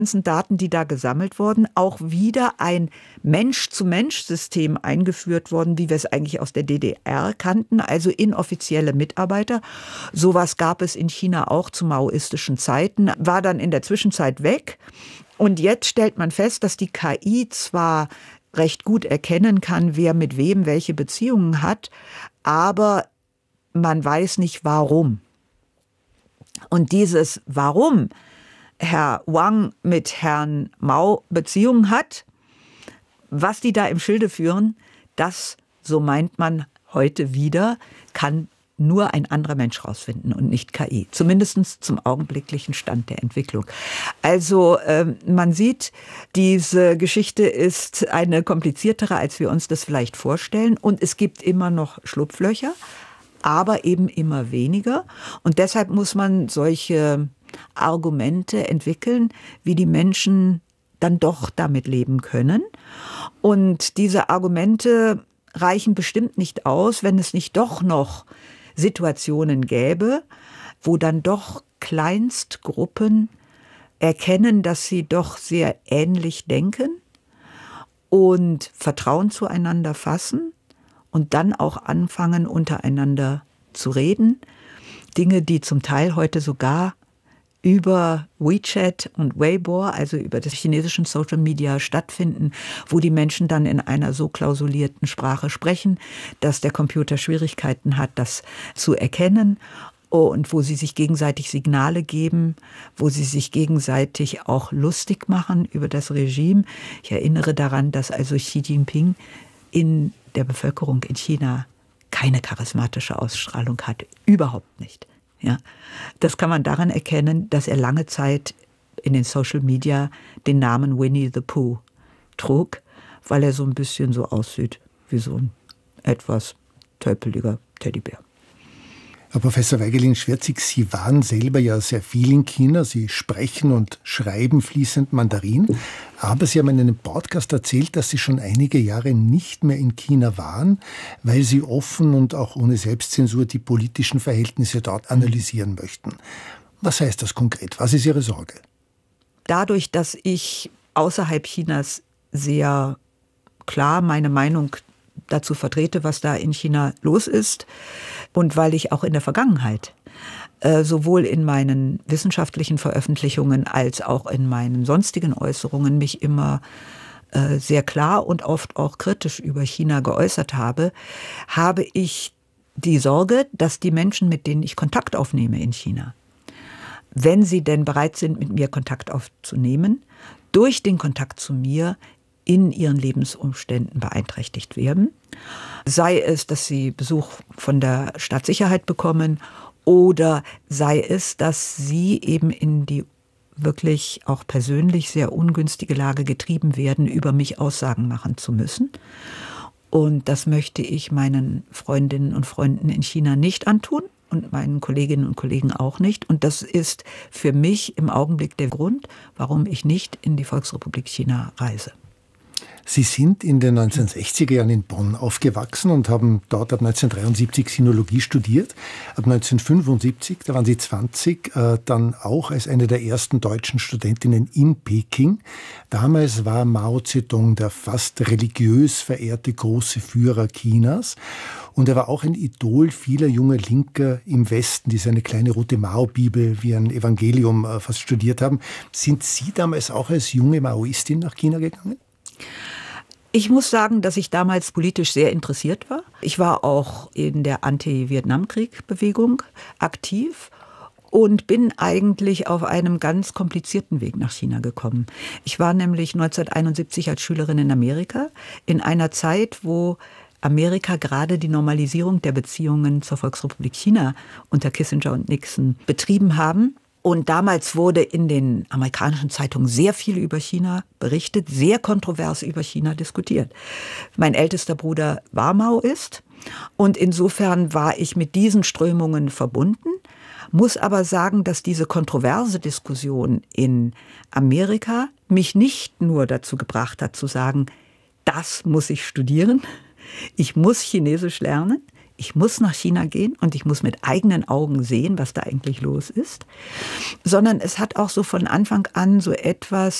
ganzen Daten, die da gesammelt wurden, auch wieder ein Mensch-zu-Mensch-System eingeführt worden, wie wir es eigentlich aus der DDR kannten, also inoffizielle Mitarbeiter. Sowas gab es in China auch zu maoistischen Zeiten, war dann in der Zwischenzeit weg. Und jetzt stellt man fest, dass die KI zwar recht gut erkennen kann, wer mit wem welche Beziehungen hat, aber man weiß nicht warum. Und dieses Warum Herr Wang mit Herrn Mao Beziehungen hat, was die da im Schilde führen, das, so meint man heute wieder, kann nur ein anderer Mensch rausfinden und nicht KI. Zumindest zum augenblicklichen Stand der Entwicklung. Also man sieht, diese Geschichte ist eine kompliziertere, als wir uns das vielleicht vorstellen. Und es gibt immer noch Schlupflöcher, aber eben immer weniger. Und deshalb muss man solche Argumente entwickeln, wie die Menschen dann doch damit leben können. Und diese Argumente reichen bestimmt nicht aus, wenn es nicht doch noch Situationen gäbe, wo dann doch Kleinstgruppen erkennen, dass sie doch sehr ähnlich denken und Vertrauen zueinander fassen und dann auch anfangen, untereinander zu reden. Dinge, die zum Teil heute sogar über WeChat und Weibo, also über das chinesischen Social Media stattfinden, wo die Menschen dann in einer so klausulierten Sprache sprechen, dass der Computer Schwierigkeiten hat, das zu erkennen und wo sie sich gegenseitig Signale geben, wo sie sich gegenseitig auch lustig machen über das Regime. Ich erinnere daran, dass also Xi Jinping in der Bevölkerung in China keine charismatische Ausstrahlung hat, überhaupt nicht. Ja, das kann man daran erkennen, dass er lange Zeit in den Social Media den Namen Winnie the Pooh trug, weil er so ein bisschen so aussieht wie so ein etwas tölpeliger Teddybär. Herr Professor Weigelin-Schwertzig, Sie waren selber ja sehr viel in China. Sie sprechen und schreiben fließend Mandarin. Aber Sie haben in einem Podcast erzählt, dass Sie schon einige Jahre nicht mehr in China waren, weil Sie offen und auch ohne Selbstzensur die politischen Verhältnisse dort analysieren möchten. Was heißt das konkret? Was ist Ihre Sorge? Dadurch, dass ich außerhalb Chinas sehr klar meine Meinung dazu vertrete, was da in China los ist, und weil ich auch in der Vergangenheit sowohl in meinen wissenschaftlichen Veröffentlichungen als auch in meinen sonstigen Äußerungen mich immer sehr klar und oft auch kritisch über China geäußert habe, habe ich die Sorge, dass die Menschen, mit denen ich Kontakt aufnehme in China, wenn sie denn bereit sind, mit mir Kontakt aufzunehmen, durch den Kontakt zu mir in ihren Lebensumständen beeinträchtigt werden. Sei es, dass sie Besuch von der Staatssicherheit bekommen oder sei es, dass sie eben in die wirklich auch persönlich sehr ungünstige Lage getrieben werden, über mich Aussagen machen zu müssen. Und das möchte ich meinen Freundinnen und Freunden in China nicht antun und meinen Kolleginnen und Kollegen auch nicht. Und das ist für mich im Augenblick der Grund, warum ich nicht in die Volksrepublik China reise. Sie sind in den 1960er Jahren in Bonn aufgewachsen und haben dort ab 1973 Sinologie studiert. Ab 1975, da waren Sie 20, dann auch als eine der ersten deutschen Studentinnen in Peking. Damals war Mao Zedong der fast religiös verehrte große Führer Chinas. Und er war auch ein Idol vieler junger Linker im Westen, die seine kleine rote Mao-Bibel wie ein Evangelium fast studiert haben. Sind Sie damals auch als junge Maoistin nach China gegangen? Ich muss sagen, dass ich damals politisch sehr interessiert war. Ich war auch in der Anti-Vietnamkrieg-Bewegung aktiv und bin eigentlich auf einem ganz komplizierten Weg nach China gekommen. Ich war nämlich 1971 als Schülerin in Amerika, in einer Zeit, wo Amerika gerade die Normalisierung der Beziehungen zur Volksrepublik China unter Kissinger und Nixon betrieben haben. Und damals wurde in den amerikanischen Zeitungen sehr viel über China berichtet, sehr kontrovers über China diskutiert. Mein ältester Bruder war Maoist und insofern war ich mit diesen Strömungen verbunden, muss aber sagen, dass diese kontroverse Diskussion in Amerika mich nicht nur dazu gebracht hat zu sagen, das muss ich studieren, ich muss Chinesisch lernen, ich muss nach China gehen und ich muss mit eigenen Augen sehen, was da eigentlich los ist, sondern es hat auch so von Anfang an so etwas